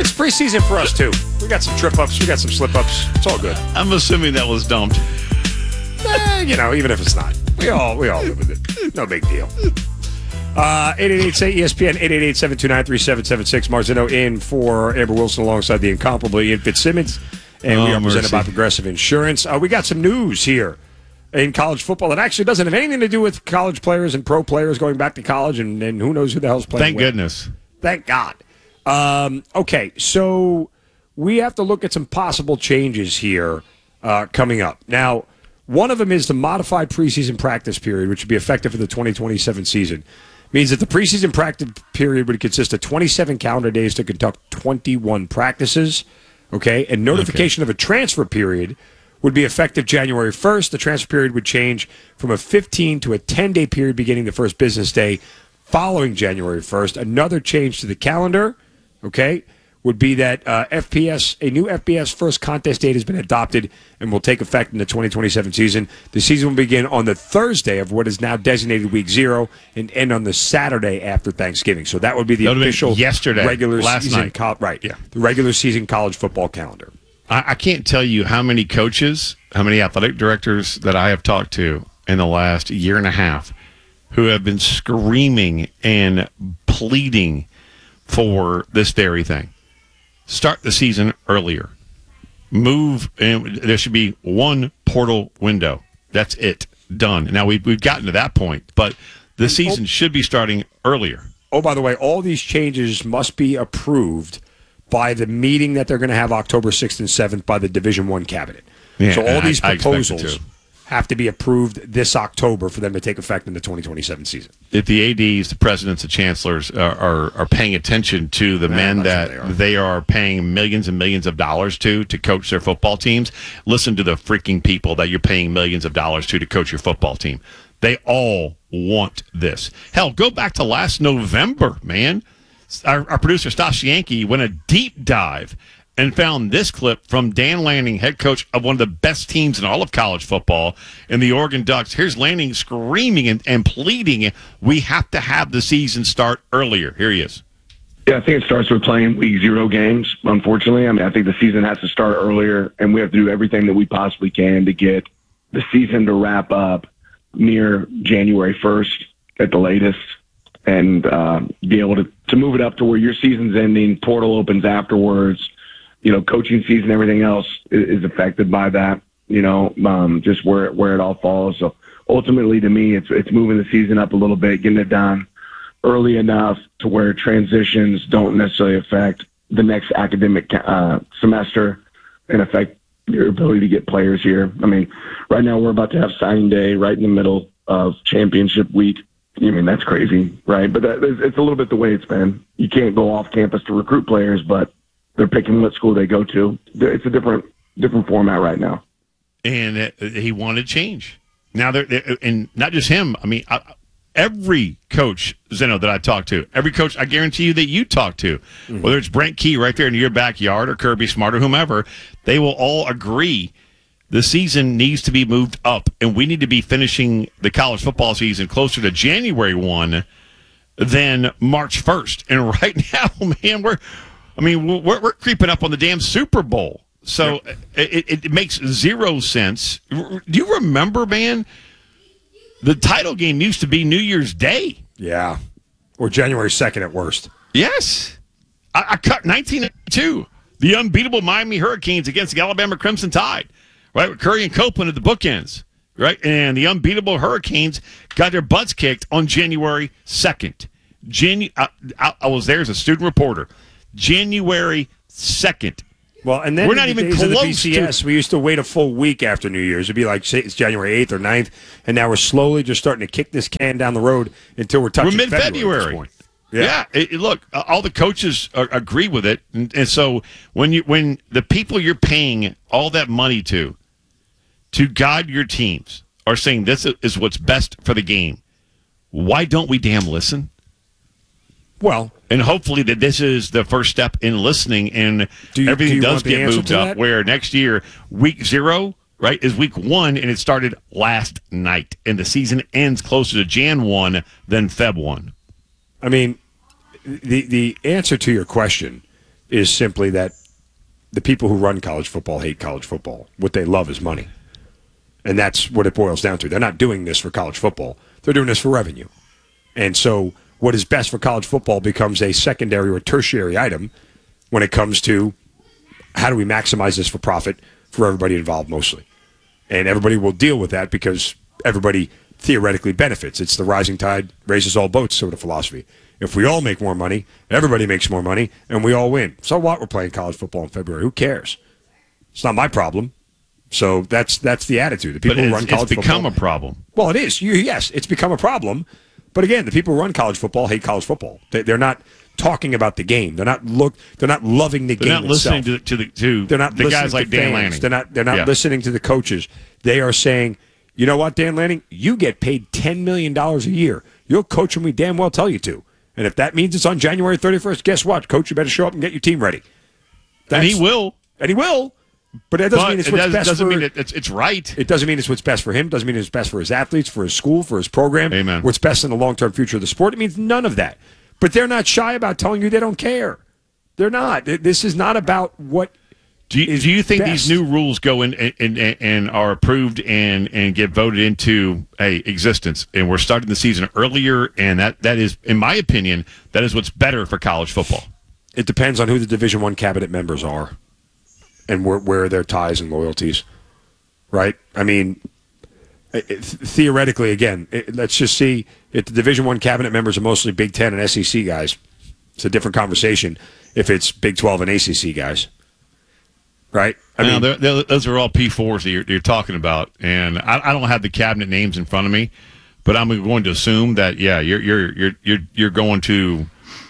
It's preseason for us, too. We got some trip-ups. We got some slip-ups. It's all good. I'm assuming that was dumped. Even if it's not. We all live with it. No big deal. 888-SAY-ESPN, 888-729-3776. Marzino in for Amber Wilson alongside the incomparable Ian Fitzsimmons. And we are presented by Progressive Insurance. We got some news here in college football that actually doesn't have anything to do with college players and pro players going back to college, and who knows who the hell's playing. Thank goodness. Thank God. Okay, so we have to look at some possible changes here coming up. Now, one of them is the modified preseason practice period, which would be effective for the 2027 season. Means that the preseason practice period would consist of 27 calendar days to conduct 21 practices, okay? And notification of a transfer period would be effective January 1st. The transfer period would change from a 15 to a 10-day period beginning the first business day following January 1st. Another change to the calendar, okay, would be that a new FBS first contest date has been adopted and will take effect in the 2027 season. The season will begin on the Thursday of what is now designated Week 0 and end on the Saturday after Thanksgiving. So that would be the official last night. The regular season college football calendar. I can't tell you how many coaches, how many athletic directors that I have talked to in the last year and a half who have been screaming and pleading for this very thing. Start the season earlier. Move, and there should be one portal window. That's it. Done. Now, we've gotten to that point, but the season should be starting earlier. Oh, by the way, all these changes must be approved by the meeting that they're going to have October 6th and 7th by the Division I cabinet. Yeah, so all these proposals have to be approved this October for them to take effect in the 2027 season. If the ADs, the presidents, the chancellors are paying attention to the men that they are paying millions and millions of dollars to coach their football teams, listen to the freaking people that you're paying millions of dollars to coach your football team. They all want this. Hell, go back to last November, man. Our producer, Stas Yankee, went a deep dive and found this clip from Dan Lanning, head coach of one of the best teams in all of college football in the Oregon Ducks. Here's Lanning screaming and pleading, we have to have the season start earlier. Here he is. Yeah, I think it starts with playing Week 0 games, unfortunately. I think the season has to start earlier, and we have to do everything that we possibly can to get the season to wrap up near January 1st at the latest, and be able to move it up to where your season's ending, portal opens afterwards. Coaching season, everything else is affected by that, just where it all falls. So ultimately, to me, it's moving the season up a little bit, getting it done early enough to where transitions don't necessarily affect the next academic semester and affect your ability to get players here. Right now we're about to have signing day right in the middle of championship week. That's crazy, right? But it's a little bit the way it's been. You can't go off campus to recruit players, but they're picking what school they go to. It's a different format right now. And he wanted change. Now, and not just him. Every coach, Zeno, that I talk to, every coach I guarantee you that you talk to, whether it's Brent Key right there in your backyard or Kirby Smart or whomever, they will all agree the season needs to be moved up, and we need to be finishing the college football season closer to January 1 than March 1st. And right now, man, we're creeping up on the damn Super Bowl. So it makes zero sense. Do you remember, man, the title game used to be New Year's Day? Yeah. Or January 2nd at worst. Yes. I cut 1992. The unbeatable Miami Hurricanes against the Alabama Crimson Tide. Right? With Curry and Copeland at the bookends. Right? And the unbeatable Hurricanes got their butts kicked on January 2nd. I was there as a student reporter. January 2nd. Well, and then we're not even close of the BCS. We used to wait a full week after New Year's. It'd be like, say, it's January 8th or 9th, and now we're slowly just starting to kick this can down the road until we're touching mid-February. At this point. Yeah. Look, all the coaches agree with it, and so when the people you're paying all that money to guide your teams are saying this is what's best for the game, why don't we damn listen? Well, and hopefully that this is the first step in listening, and everything does get moved up. Where next year, Week 0, right, is Week 1, and it started last night, and the season ends closer to Jan 1 than Feb 1. The answer to your question is simply that the people who run college football hate college football. What they love is money. And that's what it boils down to. They're not doing this for college football. They're doing this for revenue. And so what is best for college football becomes a secondary or tertiary item when it comes to how do we maximize this for profit for everybody involved mostly. And everybody will deal with that because everybody theoretically benefits. It's the rising tide raises all boats sort of philosophy. If we all make more money, everybody makes more money, and we all win. So what? We're playing college football in February. Who cares? It's not my problem. So that's the attitude. The people who run college football. It's become a problem. Well, it is. Yes, it's become a problem. But again, the people who run college football hate college football. They're not talking about the game. They're not loving the game. They're not listening itself. to They're not the listening guys like to Dan fans. Lanning. They're not listening to the coaches. They are saying, you know what, Dan Lanning, you get paid $10 million a year. You'll coach when we damn well tell you to. And if that means it's on January 31st, guess what, coach? You better show up and get your team ready. And he will. And he will. But that doesn't mean it's what's best doesn't for. mean it's right. It doesn't mean it's what's best for him. Doesn't mean it's best for his athletes, for his school, for his program. Amen. What's best in the long-term future of the sport. It means none of that. But they're not shy about telling you they don't care. They're not. This is not about what. Do you think best. these new rules go in and are approved and get voted into existence? And we're starting the season earlier, and that is, in my opinion, that is what's better for college football. It depends on who the Division I cabinet members are and where their ties and loyalties, right? I mean, theoretically, again, let's just see if the Division I cabinet members are mostly Big Ten and SEC guys. It's a different conversation if it's Big 12 and ACC guys. Right? I mean, those are all P4s that you're talking about, and I don't have the cabinet names in front of me, but I'm going to assume that you're going to,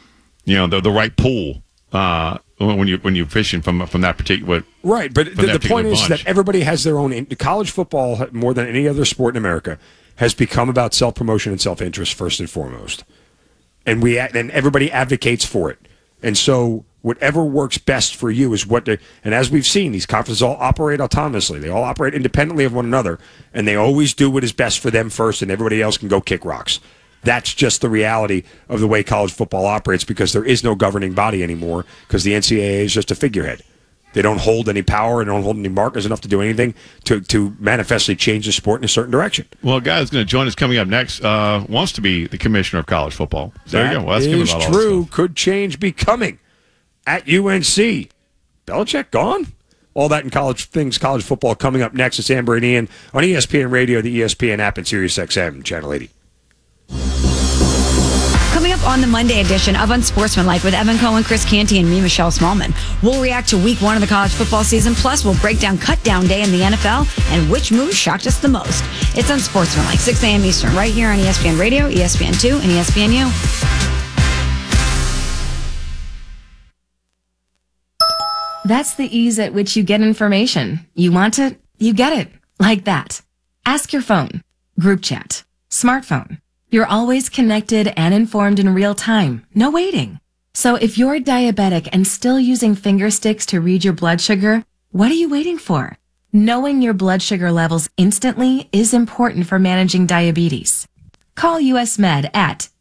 the right pool when you're fishing from that particular right. But the point is bunch. that everybody has their own. College football, more than any other sport in America, has become about self-promotion and self-interest first and foremost, and everybody advocates for it, and so. Whatever works best for you is what they. And as we've seen, these conferences all operate autonomously. They all operate independently of one another, and they always do what is best for them first, and everybody else can go kick rocks. That's just the reality of the way college football operates because there is no governing body anymore because the NCAA is just a figurehead. They don't hold any power and don't hold any markers enough to do anything to manifestly change the sport in a certain direction. Well, a guy who's going to join us coming up next wants to be the commissioner of college football. There you go. Well, that's is about true. Could change be coming. At UNC. Belichick gone? All that in college football coming up next. It's Amber and Ian on ESPN Radio, the ESPN app, and SiriusXM, Channel 80. Coming up on the Monday edition of Unsportsmanlike with Evan Cohen, Chris Canty, and me, Michelle Smallman. We'll react to week 1 of the college football season. Plus, we'll break down cut down day in the NFL and which move shocked us the most. It's Unsportsmanlike, 6 a.m. Eastern, right here on ESPN Radio, ESPN2, and ESPNU. That's the ease at which you get information. You want it, you get it. Like that. Ask your phone. Group chat. Smartphone. You're always connected and informed in real time. No waiting. So if you're diabetic and still using finger sticks to read your blood sugar, what are you waiting for? Knowing your blood sugar levels instantly is important for managing diabetes. Call US Med at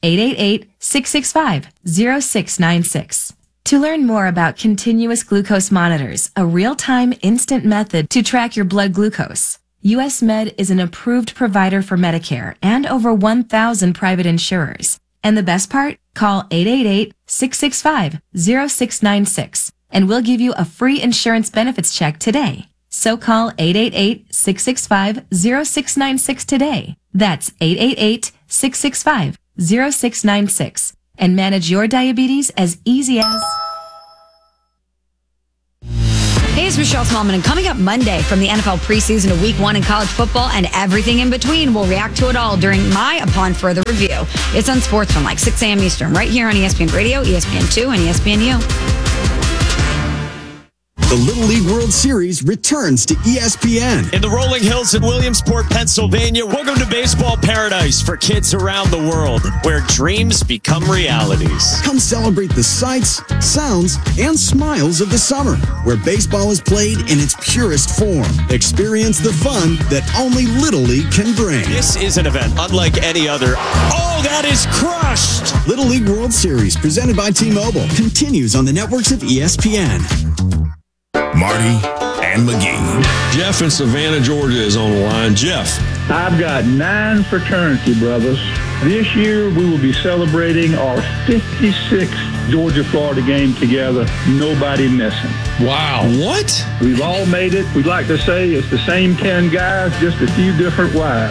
888-665-0696. To learn more about continuous glucose monitors, a real-time instant method to track your blood glucose, US Med is an approved provider for Medicare and over 1,000 private insurers. And the best part? Call 888-665-0696 and we'll give you a free insurance benefits check today. So call 888-665-0696 today. That's 888-665-0696. And manage your diabetes as easy as... Hey, it's Michelle Smallman, and coming up Monday from the NFL preseason to week 1 in college football and everything in between, we'll react to it all during my Upon Further Review. It's Unsportsmanlike, 6 a.m. Eastern, right here on ESPN Radio, ESPN2, and ESPNU. The Little League World Series returns to ESPN. In the rolling hills in Williamsport, Pennsylvania, welcome to baseball paradise for kids around the world, where dreams become realities. Come celebrate the sights, sounds, and smiles of the summer, where baseball is played in its purest form. Experience the fun that only Little League can bring. This is an event unlike any other. Oh, that is crushed! Little League World Series, presented by T-Mobile, continues on the networks of ESPN. Marty and McGee. Jeff in Savannah, Georgia is on the line. Jeff. I've got 9 fraternity brothers. This year we will be celebrating our 56th Georgia-Florida game together, nobody missing. Wow. What? We've all made it. We'd like to say it's the same 10 guys, just a few different wives.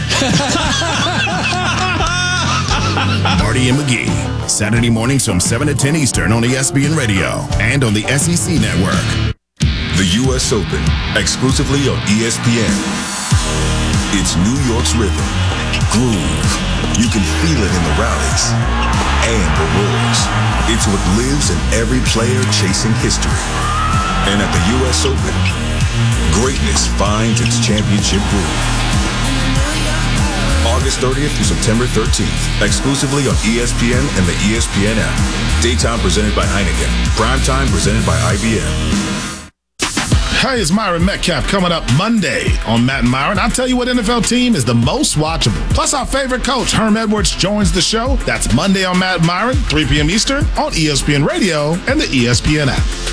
Marty and McGee, Saturday mornings from 7 to 10 Eastern on ESPN Radio and on the SEC Network. The U.S. Open, exclusively on ESPN. It's New York's rhythm, groove. You can feel it in the rallies and the roars. It's what lives in every player chasing history. And at the U.S. Open, greatness finds its championship groove. August 30th through September 13th, exclusively on ESPN and the ESPN app. Daytime presented by Heineken. Primetime presented by IBM. Hey, it's Myron Metcalf coming up Monday on Matt and Myron. I'll tell you what NFL team is the most watchable. Plus, our favorite coach, Herm Edwards, joins the show. That's Monday on Matt and Myron, 3 p.m. Eastern on ESPN Radio and the ESPN app.